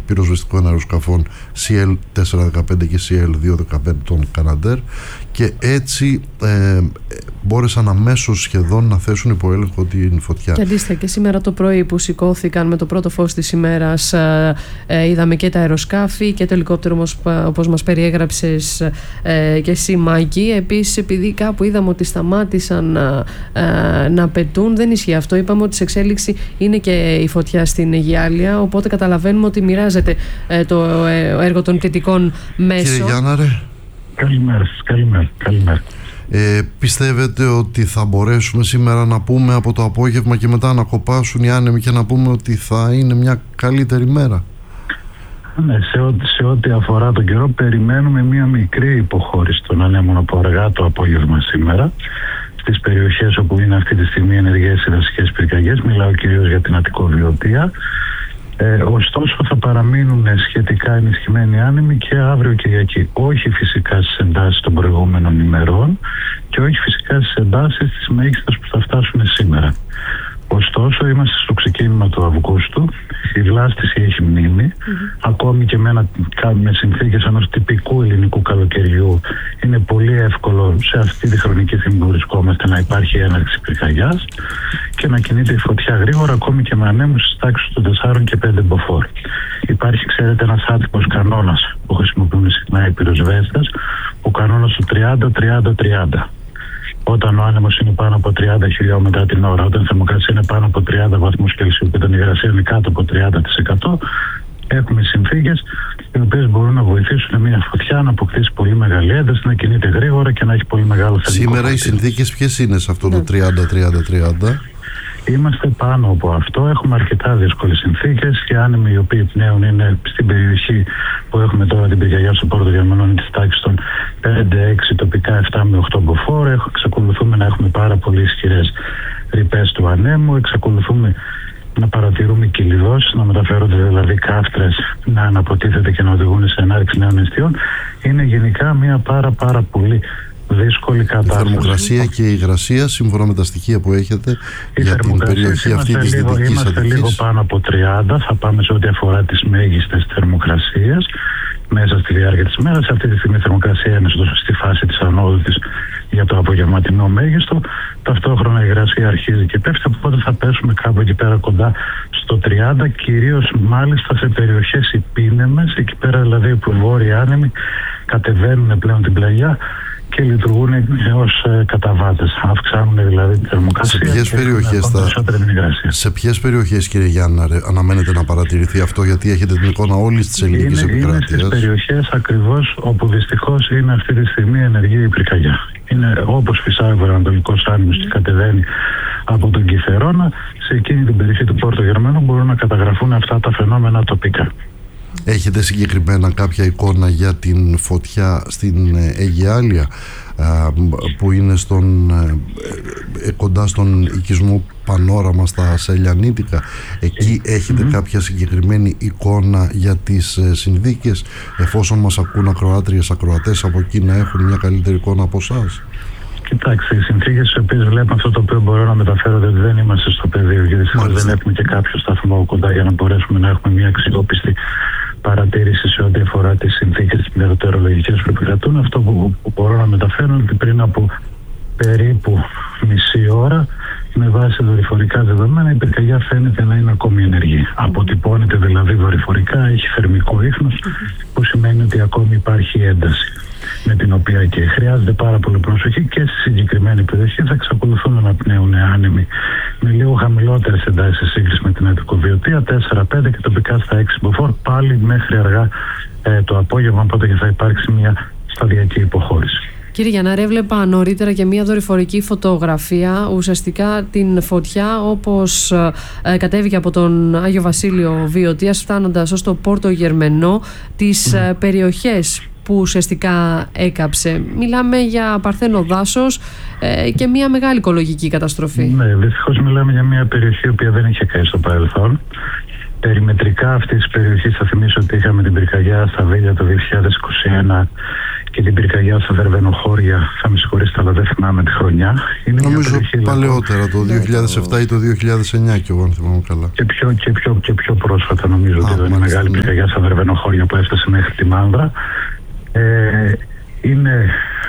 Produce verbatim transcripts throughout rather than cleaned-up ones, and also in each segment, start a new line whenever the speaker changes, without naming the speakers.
πυροσβεστικών αεροσκαφών σι ελ τετρακόσια δεκαπέντε και σι ελ διακόσια δεκαπέντε των Canadair, και έτσι ε, μπόρεσαν αμέσως σχεδόν να θέσουν υπό έλεγχο την φωτιά. Και
αντίστοιχα και σήμερα το πρωί που σηκώθηκαν με το πρώτο φως της ημέρας, ε, ε, είδαμε και τα αεροσκάφη και το ελικόπτερο, όπως, όπως μας περιέγραψες ε, και εσύ, Μάκη. Επίσης, επειδή κάπου είδαμε ότι σταμάτησαν ε, να πετούν, δεν ισχύει αυτό. Είπαμε ότι σε εξέλιξη είναι και η φωτιά στην Αιγιάλεια, οπότε καταλαβαίνουμε ότι μοιράζεται ε, το ε, έργο των κριτικών μέσων.
Κύριε Γιάνναρε.
Καλημέρα σας, καλημέρα, καλημέρα.
Ε, πιστεύετε ότι θα μπορέσουμε σήμερα να πούμε από το απόγευμα και μετά να κοπάσουν οι άνεμοι και να πούμε ότι θα είναι μια καλύτερη μέρα?
Ναι, σε ό,τι, σε ό,τι αφορά τον καιρό, περιμένουμε μια μικρή υποχώρηση των ανέμων από αργά το απόγευμα σήμερα στις περιοχές όπου είναι αυτή τη στιγμή ενεργές οι δασικές πυρκαγιές. Μιλάω κυρίως για την Αττικοβιωτία. Ε, ωστόσο θα παραμείνουν σχετικά ενισχυμένοι άνεμοι και αύριο Κυριακή. Όχι φυσικά στις εντάσεις των προηγούμενων ημερών και όχι φυσικά στις εντάσεις της μέγιστας που θα φτάσουν σήμερα. Ωστόσο, είμαστε στο ξεκίνημα του Αυγούστου, η βλάστηση έχει μείνει, mm-hmm. ακόμη και με, ένα, με συνθήκες ενός τυπικού ελληνικού καλοκαιριού είναι πολύ εύκολο σε αυτή τη χρονική στιγμή που βρισκόμαστε να υπάρχει έναρξη πυρκαγιάς και να κινείται η φωτιά γρήγορα, ακόμη και με ανέμους στις τάξεις των τεσσάρων και πέντε μποφόρ. Υπάρχει, ξέρετε, ένας άτυπος κανόνας που χρησιμοποιούν συχνά οι πυροσβέστες, ο κανόνας του τριάντα τριάντα τριάντα. Όταν ο άνεμος είναι πάνω από τριάντα χιλιόμετρα την ώρα, όταν η θερμοκρασία είναι πάνω από τριάντα βαθμούς Κελσίου και όταν η υγρασία είναι κάτω από τριάντα τοις εκατό, έχουμε συνθήκες οι οποίες μπορούν να βοηθήσουν μια φωτιά να αποκτήσει πολύ μεγάλη ένταση, να κινείται γρήγορα και να έχει πολύ μεγάλο θερμικό.
Σήμερα οι συνθήκες ποιες είναι σε αυτό το τριάντα τριάντα τριάντα?
Είμαστε πάνω από αυτό, έχουμε αρκετά δύσκολες συνθήκες. Οι άνεμοι οι οποίοι πνέουν είναι στην περιοχή που έχουμε τώρα την πυρκαγιά στο Πόρτο Γερμανών της τάξης των πέντε έξι, τοπικά επτά με οκτώ μποφόρ. Εξακολουθούμε να έχουμε πάρα πολύ ισχυρές ρηπές του ανέμου, εξακολουθούμε να παρατηρούμε κυλιδώσεις, να μεταφέρονται δηλαδή κάφτρες, να αναποτίθεται και να οδηγούν σε ενάρξη νέων αιστείων. Είναι γενικά μια πάρα πάρα πολύ δύσκολη κατάσταση.
Η θερμοκρασία και η υγρασία, σύμφωνα με τα στοιχεία που έχετε η για την περιοχή αυτή της Δυτικής Αττικής.
Είμαστε λίγο πάνω από τριάντα, θα πάμε σε ό,τι αφορά τις μέγιστες θερμοκρασίες μέσα στη διάρκεια της μέρας. Αυτή τη στιγμή η θερμοκρασία είναι στη φάση της ανόδου της για το απογευματινό μέγιστο. Ταυτόχρονα η υγρασία αρχίζει και πέφτει, οπότε θα πέσουμε κάπου εκεί πέρα κοντά στο τριάντα, κυρίως μάλιστα σε περιοχές υπήνεμες, εκεί πέρα δηλαδή που οι βόρειοι άνεμοι κατεβαίνουν πλέον την πλαγιά και λειτουργούν ως ε, καταβάτες. Αυξάνουν δηλαδή τη θερμοκρασία.
Σε ποιες περιοχές, θα... σε ποιες περιοχές, κύριε Γιάννα, αναμένετε να παρατηρηθεί αυτό, γιατί έχετε την εικόνα όλης της ελληνικής επικράτειας?
Είναι στις περιοχές ακριβώς όπου δυστυχώς είναι αυτή τη στιγμή ενεργή η πυρκαγιά. Είναι όπως φυσάει ο βορειοανατολικός άνεμος και κατεβαίνει από τον Κιθερώνα, σε εκείνη την περιοχή του Πόρτο Γερμανού μπορούν να καταγραφούν αυτά τα φαινόμενα τοπικά.
Έχετε συγκεκριμένα κάποια εικόνα για την φωτιά στην Αιγιάλεια, που είναι στον, κοντά στον οικισμό Πανόραμα στα Σελιανίτικα? Εκεί έχετε mm-hmm. κάποια συγκεκριμένη εικόνα για τις συνθήκες, εφόσον μας ακούν ακροάτριες, ακροατές από εκεί, να έχουν μια καλύτερη εικόνα από εσάς?
Κοιτάξτε, οι συνθήκες στις οποίες βλέπουμε αυτό το οποίο μπορώ να μεταφέρω, ότι δεν είμαστε στο πεδίο, γιατί δεν έχουμε και κάποιο σταθμό κοντά για να μπορέσουμε να έχουμε μια αξιόπιστη παρατήρηση σε ό,τι αφορά τις συνθήκες τις μετεωρολογικές που επικρατούν. Αυτό που, που μπορώ να μεταφέρω είναι ότι πριν από περίπου μισή ώρα, με βάση δορυφορικά δεδομένα, η πυρκαγιά φαίνεται να είναι ακόμη ενεργή. Αποτυπώνεται δηλαδή δορυφορικά, έχει θερμικό ίχνος, που σημαίνει ότι ακόμη υπάρχει ένταση, με την οποία και χρειάζεται πάρα πολύ προσοχή και στη συγκεκριμένη περιοχή. Θα εξακολουθούν να πνέουν άνεμοι με λίγο χαμηλότερες εντάσεις σε σύγκριση με την Αττικοβιωτία, τέσσερα πέντε και τοπικά στα έξι μποφόρ, πάλι μέχρι αργά ε, το απόγευμα, οπότε και θα υπάρξει μια σταδιακή υποχώρηση.
Κύριε Γιαννάρη, έβλεπα νωρίτερα και μια δορυφορική φωτογραφία, ουσιαστικά την φωτιά όπως ε, κατέβηκε από τον Άγιο Βασίλειο Βιωτίας, φτάνοντας ως το Πόρτο Γερμενό, τις mm. ε, περιοχές που ουσιαστικά έκαψε. Μιλάμε για παρθένο δάσος ε, και μια μεγάλη οικολογική καταστροφή.
Ναι, δυστυχώς μιλάμε για μια περιοχή η οποία δεν είχε καεί στο παρελθόν. Περιμετρικά αυτής της περιοχής, θα θυμίσω ότι είχαμε την πυρκαγιά στα Βέλια το δύο χιλιάδες είκοσι ένα και την πυρκαγιά στα Δερβενοχώρια, θα με συγχωρήσετε αλλά δεν θυμάμαι τη χρονιά. Είναι
νομίζω παλαιότερα, το δύο χιλιάδες επτά ή το δύο χιλιάδες εννιά και εγώ αν θυμάμαι καλά.
Και πιο, και πιο, και πιο πρόσφατα νομίζω Α, ότι ήταν η μεγάλη ναι. πυρκαγιά στα Δερβενοχώρια που έφτασε μέχρι τη Μάνδρα. Ε, είναι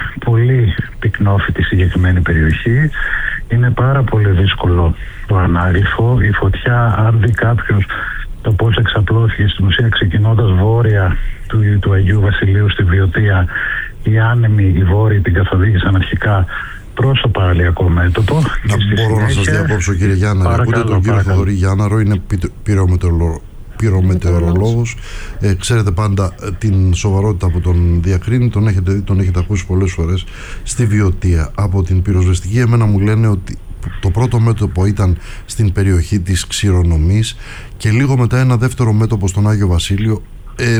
πολύ πυκνόφυτη η συγκεκριμένη περιοχή. Είναι πάρα πολύ δύσκολο το ανάγλυφο. Η φωτιά, αν δει κάποιος το πώς εξαπλώθηκε στην ουσία ξεκινώντας βόρεια του, του Αγίου Βασιλείου στη Βιωτία, οι άνεμοι, οι βόρειοι την καθοδήγησαν αρχικά προς το παραλιακό μέτωπο.
Να μπορώ συνέχεια... να σας διακόψω κύριε Γιάνναρο. Ακούτε τον κύριο Θοδωρή Γιάνναρο, είναι πυρομετεωρολόγος. πυρομετεωρολόγος. Ε, ξέρετε πάντα την σοβαρότητα που τον διακρίνει, τον έχετε δει, τον έχετε ακούσει πολλές φορές στη Βιωτία. Από την πυροσβεστική εμένα μου λένε ότι το πρώτο μέτωπο ήταν στην περιοχή της Ξηρονομής και λίγο μετά ένα δεύτερο μέτωπο στον Άγιο Βασίλειο, ε,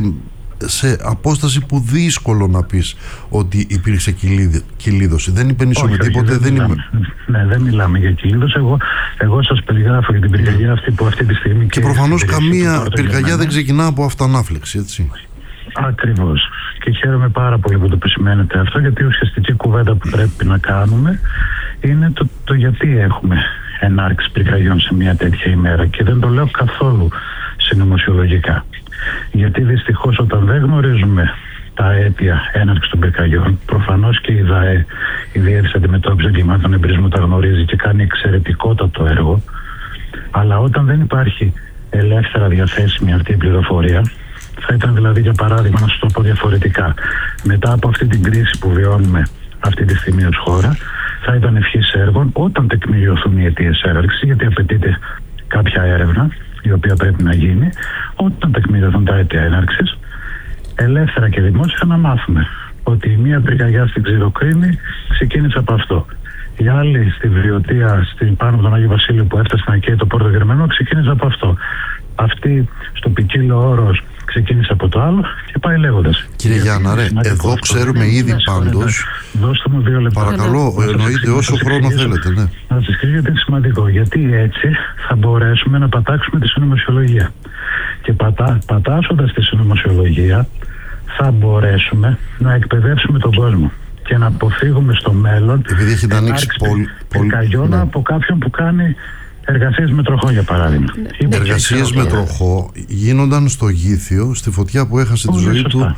σε απόσταση που δύσκολο να πεις ότι υπήρξε κυλίδωση. Δεν υπενήσω με τίποτε. Δεν, δεν είμαι...
Ναι, δεν μιλάμε για κυλίδωση. Εγώ, εγώ σας περιγράφω για την πυρκαγιά ναι. αυτή που αυτή τη στιγμή...
Και, και προφανώς καμία πυρκαγιά δεν ξεκινά από αυτοανάφλεξη, έτσι.
Ακριβώς. Και χαίρομαι πάρα πολύ που το επισημαίνετε αυτό, γιατί η ουσιαστική κουβέντα που πρέπει να κάνουμε είναι το, το γιατί έχουμε ενάρξη πυρκαγιών σε μια τέτοια ημέρα. Και δεν το λέω καθόλου συνωμοσιολογικά. Γιατί δυστυχώς όταν δεν γνωρίζουμε τα αίτια έναρξης των πυρκαγιών, προφανώς και η ΔΑΕ, η Διεύθυνση Αντιμετώπισης Εγκλημάτων Εμπειρισμού, τα γνωρίζει και κάνει εξαιρετικότατο έργο, αλλά όταν δεν υπάρχει ελεύθερα διαθέσιμη αυτή η πληροφορία, θα ήταν δηλαδή, για παράδειγμα, να σας το πω διαφορετικά, μετά από αυτή την κρίση που βιώνουμε αυτή τη στιγμή ως χώρα, θα ήταν ευχής έργων όταν τεκμηριωθούν οι αιτίες έναρξης, γιατί απαιτείται κάποια έρευνα η οποία πρέπει να γίνει, όταν τεκμηριωθούν τα αίτια έναρξης, ελεύθερα και δημόσια να μάθουμε ότι η μία πυρκαγιά στην Ξηροκρίνη ξεκίνησε από αυτό. Η άλλη στη Βιωτία, στην πάνω από τον Άγιο Βασίλειο που έφτασε να καίει το Πόρτο Γερμανό, ξεκίνησε από αυτό. Αυτή στο Ποικίλο Όρος ξεκίνησε από το άλλο και πάει λέγοντας.
Κύριε Γιάνναρε, εδώ ξέρουμε ήδη πάντως.
Δώστε μου δύο λεπτά.
Παρακαλώ, εννοείται όσο χρόνο θέλετε. Ναι.
Να σας εξηγήσω γιατί είναι σημαντικό. Γιατί έτσι θα μπορέσουμε να πατάξουμε τη συνωμοσιολογία. Και πατά, πατάσσοντας τη συνωμοσιολογία θα μπορέσουμε να εκπαιδεύσουμε τον κόσμο και να αποφύγουμε στο μέλλον
ενάρξη
πυρκαγιών ναι. από κάποιον που κάνει εργασίες με τροχό, για παράδειγμα.
Ναι. Εργασίες με τροχό γίνονταν στο Γήθιο, στη φωτιά που έχασε τη ζωή του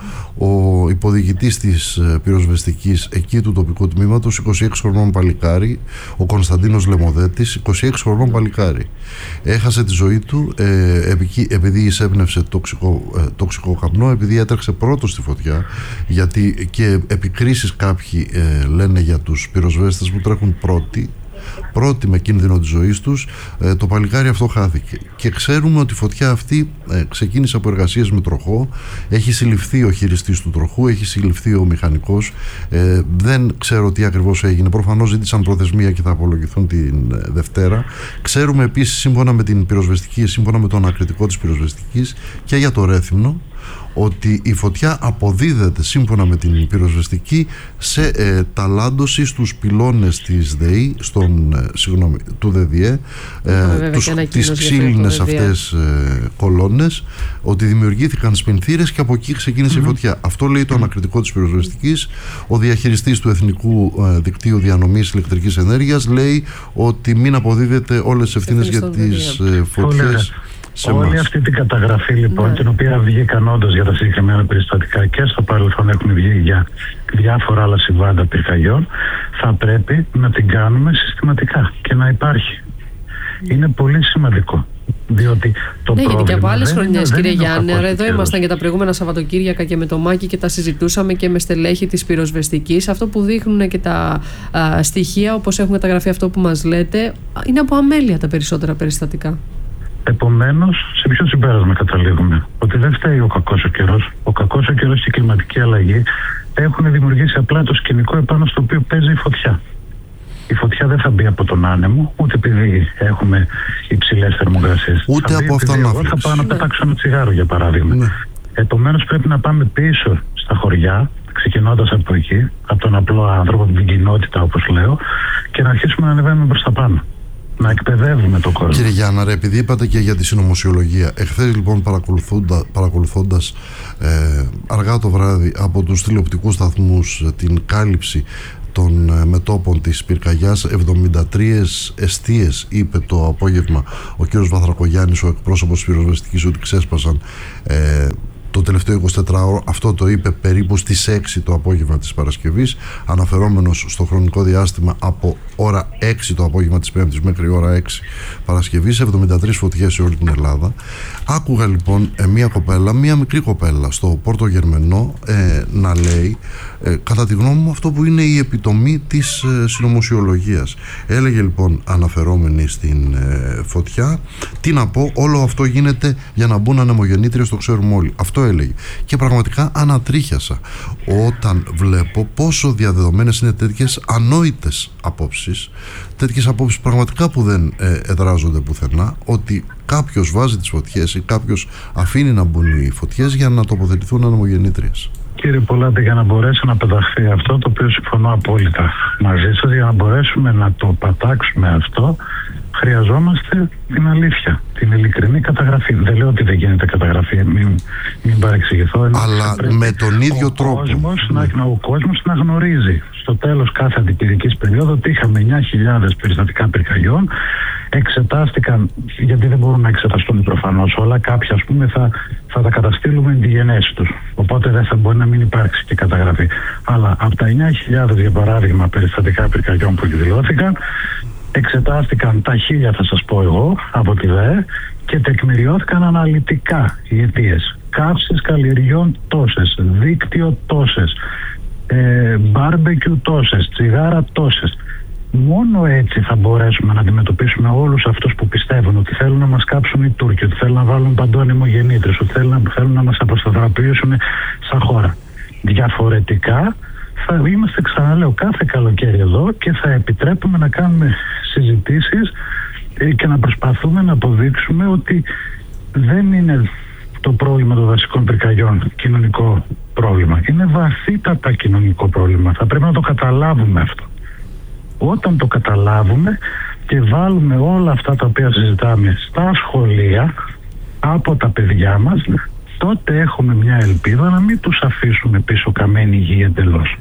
ο υποδιοικητής της πυροσβεστικής εκεί του τοπικού τμήματος, είκοσι έξι χρονών παλικάρι, ο Κωνσταντίνος Λεμοδέτης, είκοσι έξι χρονών παλικάρι. Έχασε τη ζωή του ε, επειδή εισέπνευσε τοξικό, ε, τοξικό καπνό, επειδή έτρεξε πρώτος στη φωτιά, γιατί και επικρίσεις κάποιοι ε, λένε για τους πυροσβέστες που τρέχουν πρώτοι, πρώτοι με κίνδυνο της ζωής τους, ε, το παλικάρι αυτό χάθηκε. Και ξέρουμε ότι η φωτιά αυτή ε, ξεκίνησε από εργασίες με τροχό, έχει συλληφθεί ο χειριστής του τροχού, έχει συλληφθεί ο μηχανικός, ε, δεν ξέρω τι ακριβώς έγινε, προφανώς ζήτησαν προθεσμία και θα απολογηθούν την ε, Δευτέρα. Ξέρουμε επίσης, σύμφωνα με την πυροσβεστική, σύμφωνα με τον ανακριτικό της πυροσβεστικής και για το Ρέθυμνο, ότι η φωτιά αποδίδεται σύμφωνα με την πυροσβεστική σε ε, ταλάντωση στους πυλώνες της ΔΕΗ, στον, ε, συγγνώμη, του ΔΕΔΙΕ, ε, τους, τις ξύλινες αυτές ε, κολόνες, ότι δημιουργήθηκαν σπινθήρες και από εκεί ξεκίνησε mm-hmm. η φωτιά. Αυτό λέει το ανακριτικό της πυροσβεστικής. Ο διαχειριστής του Εθνικού ε, Δικτύου Διανομής Ηλεκτρικής Ενέργειας λέει ότι μην αποδίδεται όλες τις ευθύνες για τις ε, φωτιές.
Όλη μας. Αυτή την καταγραφή λοιπόν, ναι. την οποία βγήκαν όντως για τα συγκεκριμένα περιστατικά και στο παρελθόν έχουν βγει για διάφορα άλλα συμβάντα πυρκαγιών, θα πρέπει να την κάνουμε συστηματικά και να υπάρχει. Είναι πολύ σημαντικό. Διότι το
ναι, γιατί και από άλλες χρονιές, κύριε
Γιάννη,
εδώ ήμασταν και τα προηγούμενα Σαββατοκύριακα και με το Μάκη και τα συζητούσαμε και με στελέχη της πυροσβεστικής. Αυτό που δείχνουν και τα α, στοιχεία, όπως έχουν καταγραφεί αυτό που μας λέτε, είναι από αμέλεια τα περισσότερα περιστατικά.
Επομένως, σε ποιο συμπέρασμα καταλήγουμε? Ότι δεν φταίει ο κακός ο καιρός. Ο κακός ο καιρός και η κλιματική αλλαγή έχουν δημιουργήσει απλά το σκηνικό επάνω στο οποίο παίζει η φωτιά. Η φωτιά δεν θα μπει από τον άνεμο, ούτε επειδή έχουμε υψηλές θερμοκρασίες.
Ούτε θα από αυτά να
Εγώ θα πάω να πετάξω ένα τσιγάρο, για παράδειγμα. Ναι. Επομένως, πρέπει να πάμε πίσω στα χωριά, ξεκινώντας από εκεί, από τον απλό άνθρωπο, από την κοινότητα, όπως λέω, και να αρχίσουμε να ανεβαίνουμε προς τα πάνω. να εκπαιδεύουμε τον κόσμο.
Κύριε Γιάνναρε, επειδή είπατε και για τη συνωμοσιολογία, εχθές λοιπόν παρακολουθώντα, παρακολουθώντας ε, αργά το βράδυ από τους τηλεοπτικούς σταθμούς την κάλυψη των ε, μετώπων της πυρκαγιάς, εβδομήντα τρεις εστίες είπε το απόγευμα ο κύριος Βαθρακογιάννης, ο εκπρόσωπος της πυροσβεστικής, ότι ξέσπασαν ε, το τελευταίο εικοσιτετράωρο. Αυτό το είπε περίπου στις έξι το απόγευμα της Παρασκευής, αναφερόμενος στο χρονικό διάστημα από ώρα έξι το απόγευμα της Πέμπτης μέχρι ώρα έξι Παρασκευής, εβδομήντα τρεις φωτιές σε όλη την Ελλάδα. Άκουγα λοιπόν ε, μία κοπέλα, μία μικρή κοπέλα στο Πόρτο Γερμενό ε, να λέει ε, κατά τη γνώμη μου αυτό που είναι η επιτομή της ε, συνωμοσιολογίας. Έλεγε λοιπόν, αναφερόμενη στην ε, φωτιά, τι να πω, όλο αυτό γίνεται για να μπουν ανεμογεννήτριες, το ξέρουμε όλοι. Αυτό έλεγε. Και πραγματικά ανατρίχιασα όταν βλέπω πόσο διαδεδομένες είναι τέτοιες ανόητες απόψεις, τέτοιες απόψεις πραγματικά που δεν ε, εδράζονται πουθενά, ότι κάποιος βάζει τις φωτιές ή κάποιος αφήνει να μπουν οι φωτιές για να τοποθετηθούν ανεμογεννήτριες.
Κύριε Πολάτη, για να μπορέσει να πεταχθεί αυτό, το οποίο συμφωνώ απόλυτα μαζί σας, για να μπορέσουμε να το πατάξουμε αυτό, χρειαζόμαστε την αλήθεια, την ειλικρινή καταγραφή. Δεν λέω ότι δεν γίνεται καταγραφή, μην, μην παρεξηγηθώ.
Αλλά με τον ίδιο
ο
τρόπο.
Κόσμος,
ναι.
να, ο κόσμος να γνωρίζει στο τέλος κάθε αντιπυρικής περίοδου ότι είχαμε εννιά χιλιάδες περιστατικά πυρκαγιών. Εξετάστηκαν, γιατί δεν μπορούν να εξεταστούν προφανώς όλα, κάποια ας πούμε θα, θα τα καταστήλουμε εν τη γενέση τους. Οπότε δεν θα μπορεί να μην υπάρξει και καταγραφή. Αλλά από τα εννιά χιλιάδες για παράδειγμα περιστατικά πυρκαγιών που εκδηλώθηκαν, εξετάστηκαν τα χίλια, θα σας πω εγώ, από τη ΔΕΕ και τεκμηριώθηκαν αναλυτικά οι αιτίες. Καύσεις καλλιεργιών τόσες, δίκτυο τόσες, ε, μπάρμπεκιου τόσες, τσιγάρα τόσες. Μόνο έτσι θα μπορέσουμε να αντιμετωπίσουμε όλους αυτούς που πιστεύουν ότι θέλουν να μας κάψουν οι Τούρκοι, ότι θέλουν να βάλουν παντού ανεμογεννήτριες, ότι θέλουν να, θέλουν να μας αποσταθεροποιήσουν σαν χώρα. Διαφορετικά θα είμαστε, ξαναλέω, κάθε καλοκαίρι εδώ και θα επιτρέπουμε να κάνουμε συζητήσεις και να προσπαθούμε να αποδείξουμε ότι δεν είναι το πρόβλημα των δασικών πυρκαγιών κοινωνικό πρόβλημα. Είναι βαθύτατα κοινωνικό πρόβλημα. Θα πρέπει να το καταλάβουμε αυτό. Όταν το καταλάβουμε και βάλουμε όλα αυτά τα οποία συζητάμε στα σχολεία από τα παιδιά μας, τότε έχουμε μια ελπίδα να μην τους αφήσουμε πίσω καμένη γη εντελώς.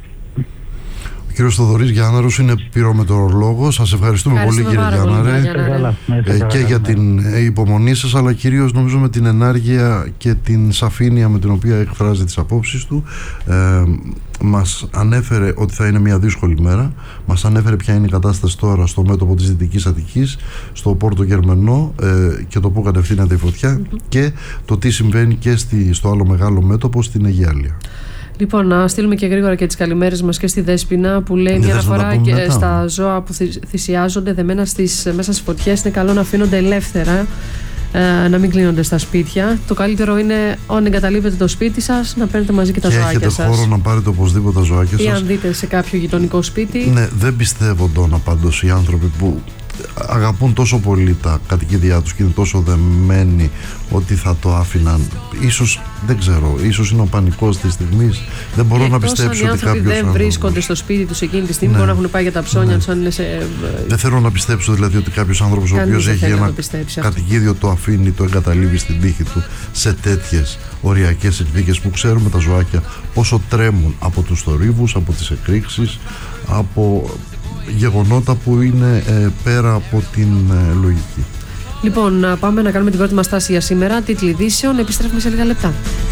Ο κύριος Θοδωρής Γιάνναρος είναι πυρομετεωρολόγος. Σας ευχαριστούμε πολύ, κύριε Γιάνναρε, ε, και για την υπομονή σας, αλλά κυρίως νομίζω με την ενάργεια και την σαφήνεια με την οποία εκφράζει τις απόψεις του. Ε, μας ανέφερε ότι θα είναι μια δύσκολη μέρα. Μας ανέφερε ποια είναι η κατάσταση τώρα στο μέτωπο της Δυτικής Αττικής, στο Πόρτο Γερμενό, ε, και το που κατευθύνεται η φωτιά, mm-hmm. και το τι συμβαίνει και στη, στο άλλο μεγάλο μέτωπο, στην Αιγιάλεια.
Λοιπόν, να στείλουμε και γρήγορα και τις καλημέρες μας και στη Δέσποινα, που λέει μια αναφορά και μετά. Στα ζώα που θυσιάζονται δεμένα στις, μέσα στις φωτιές είναι καλό να αφήνονται ελεύθερα, ε, να μην κλείνονται στα σπίτια. Το καλύτερο είναι όταν εγκαταλείπετε το σπίτι σας να παίρνετε μαζί και τα και ζωάκια σας.
Έχετε χώρο να πάρετε οπωσδήποτε τα ζωάκια σας.
Ή αν δείτε σε κάποιο γειτονικό σπίτι.
Ναι, δεν πιστεύω Ντόνα πάντως οι άνθρωποι που αγαπούν τόσο πολύ τα κατοικίδια τους και είναι τόσο δεμένοι ότι θα το άφηναν. Ίσως, δεν ξέρω, ίσως είναι ο πανικός της στιγμής. Δεν μπορώ να πιστέψω ότι κάποιος
δεν
άνθρωπος...
βρίσκονται στο σπίτι τους εκείνη τη στιγμή,
ναι.
μπορούν να έχουν πάει για τα ψώνια
ναι.
τους αν είναι σε...
Δεν θέλω να πιστέψω δηλαδή ότι κάποιος άνθρωπος ο οποίος έχει ένα κατοικίδιο το αφήνει, το εγκαταλείπει στην τύχη του σε τέτοιες οριακές συνθήκες που ξέρουμε τα ζωάκια πόσο τρέμουν από τους θορύβους, από τις εκρήξεις, από γεγονότα που είναι ε, πέρα από την ε, λογική.
Λοιπόν, πάμε να κάνουμε την πρώτη μας στάση για σήμερα. Τίτλοι ειδήσεων, επιστρέφουμε σε λίγα λεπτά.